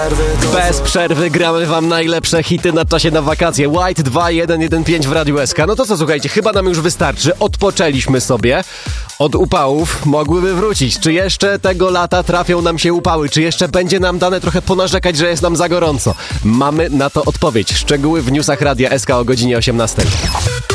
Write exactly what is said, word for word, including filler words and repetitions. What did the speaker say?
Bez przerwy gramy wam najlepsze hity na czasie na wakacje. White dwa jeden jeden pięć w Radiu S K. No to co, słuchajcie, chyba nam już wystarczy. Odpoczęliśmy sobie od upałów. Mogłyby wrócić. Czy jeszcze tego lata trafią nam się upały? Czy jeszcze będzie nam dane trochę ponarzekać, że jest nam za gorąco? Mamy na to odpowiedź. Szczegóły w newsach Radia S K o godzinie osiemnastej.